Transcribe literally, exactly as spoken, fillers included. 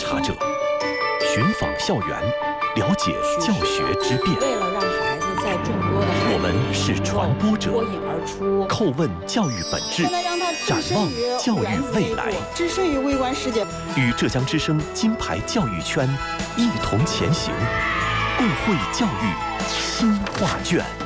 察者，寻访校园，了解教学之变。 为了让孩子在众多的我们是传播者， 脱颖而出， 叩问教育本质，展望教育未来， 置身于微观世界， 与浙江之声金牌教育圈一同前行，共绘教育新画卷。